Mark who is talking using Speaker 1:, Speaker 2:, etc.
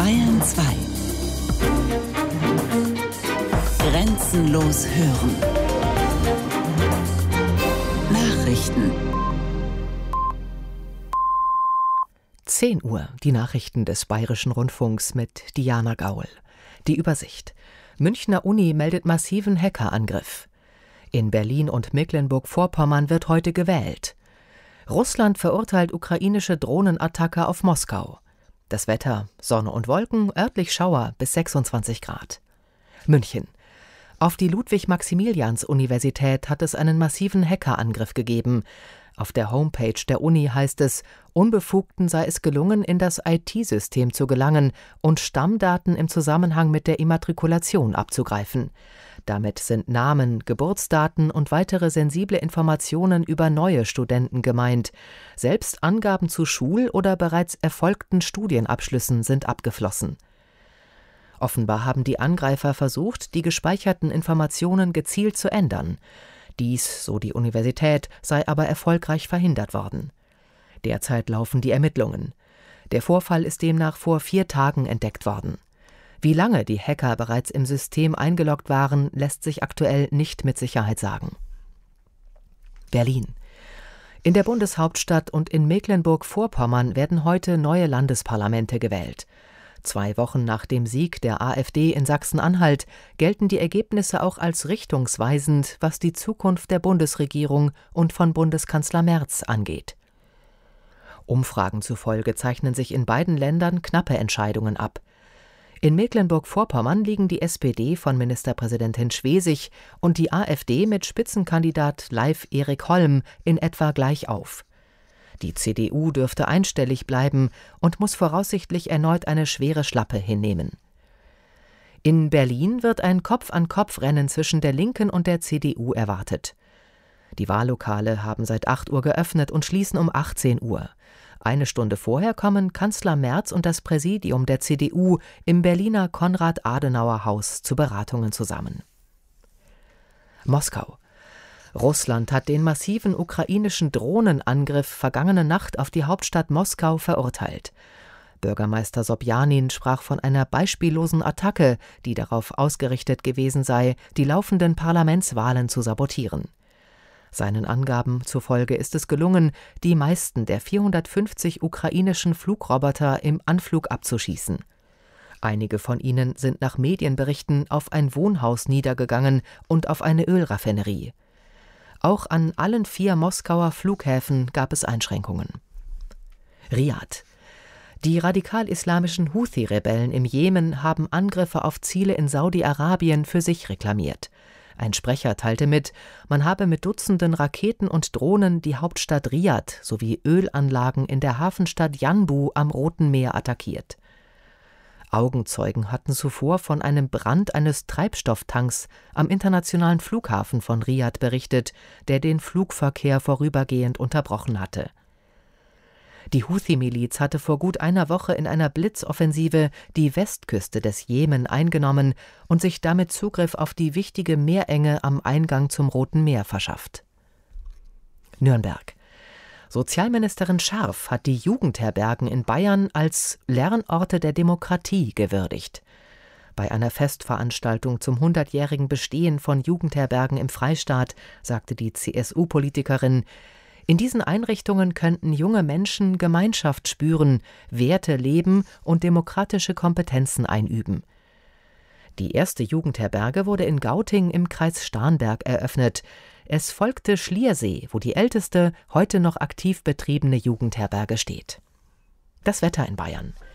Speaker 1: Bayern 2. Grenzenlos hören. Nachrichten.
Speaker 2: 10 Uhr, die Nachrichten des Bayerischen Rundfunks mit Diana Gaul. Die Übersicht. Münchner Uni meldet massiven Hackerangriff. In Berlin und Mecklenburg-Vorpommern wird heute gewählt. Russland verurteilt ukrainische Drohnenattacke auf Moskau. Das Wetter: Sonne und Wolken, örtlich Schauer bis 26 Grad. München. Auf die Ludwig-Maximilians-Universität hat es einen massiven Hackerangriff gegeben. Auf der Homepage der Uni heißt es, Unbefugten sei es gelungen, in das IT-System zu gelangen und Stammdaten im Zusammenhang mit der Immatrikulation abzugreifen. Damit sind Namen, Geburtsdaten und weitere sensible Informationen über neue Studenten gemeint. Selbst Angaben zu Schul- oder bereits erfolgten Studienabschlüssen sind abgeflossen. Offenbar haben die Angreifer versucht, die gespeicherten Informationen gezielt zu ändern. Dies, so die Universität, sei aber erfolgreich verhindert worden. Derzeit laufen die Ermittlungen. Der Vorfall ist demnach vor 4 Tagen entdeckt worden. Wie lange die Hacker bereits im System eingeloggt waren, lässt sich aktuell nicht mit Sicherheit sagen. Berlin. In der Bundeshauptstadt und in Mecklenburg-Vorpommern werden heute neue Landesparlamente gewählt. 2 Wochen nach dem Sieg der AfD in Sachsen-Anhalt gelten die Ergebnisse auch als richtungsweisend, was die Zukunft der Bundesregierung und von Bundeskanzler Merz angeht. Umfragen zufolge zeichnen sich in beiden Ländern knappe Entscheidungen ab. In Mecklenburg-Vorpommern liegen die SPD von Ministerpräsidentin Schwesig und die AfD mit Spitzenkandidat Leif Erik Holm in etwa gleich auf. Die CDU dürfte einstellig bleiben und muss voraussichtlich erneut eine schwere Schlappe hinnehmen. In Berlin wird ein Kopf-an-Kopf-Rennen zwischen der Linken und der CDU erwartet. Die Wahllokale haben seit 8 Uhr geöffnet und schließen um 18 Uhr. Eine Stunde vorher kommen Kanzler Merz und das Präsidium der CDU im Berliner Konrad-Adenauer-Haus zu Beratungen zusammen. Moskau. Russland hat den massiven ukrainischen Drohnenangriff vergangene Nacht auf die Hauptstadt Moskau verurteilt. Bürgermeister Sobjanin sprach von einer beispiellosen Attacke, die darauf ausgerichtet gewesen sei, die laufenden Parlamentswahlen zu sabotieren. Seinen Angaben zufolge ist es gelungen, die meisten der 450 ukrainischen Flugroboter im Anflug abzuschießen. Einige von ihnen sind nach Medienberichten auf ein Wohnhaus niedergegangen und auf eine Ölraffinerie. Auch an allen 4 Moskauer Flughäfen gab es Einschränkungen. Riad. Die radikal-islamischen Houthi-Rebellen im Jemen haben Angriffe auf Ziele in Saudi-Arabien für sich reklamiert. Ein Sprecher teilte mit, man habe mit Dutzenden Raketen und Drohnen die Hauptstadt Riad sowie Ölanlagen in der Hafenstadt Yanbu am Roten Meer attackiert. Augenzeugen hatten zuvor von einem Brand eines Treibstofftanks am internationalen Flughafen von Riad berichtet, der den Flugverkehr vorübergehend unterbrochen hatte. Die Houthi-Miliz hatte vor gut einer Woche in einer Blitzoffensive die Westküste des Jemen eingenommen und sich damit Zugriff auf die wichtige Meerenge am Eingang zum Roten Meer verschafft. Nürnberg. Sozialministerin Scharf hat die Jugendherbergen in Bayern als Lernorte der Demokratie gewürdigt. Bei einer Festveranstaltung zum 100-jährigen Bestehen von Jugendherbergen im Freistaat sagte die CSU-Politikerin, in diesen Einrichtungen könnten junge Menschen Gemeinschaft spüren, Werte leben und demokratische Kompetenzen einüben. Die erste Jugendherberge wurde in Gauting im Kreis Starnberg eröffnet. Es folgte Schliersee, wo die älteste, heute noch aktiv betriebene Jugendherberge steht. Das Wetter in Bayern.